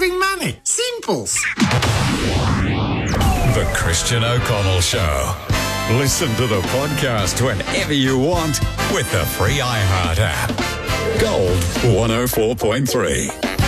saving money. Simple. The Christian O'Connell Show. Listen to the podcast whenever you want with the free iHeart app. Gold 104.3.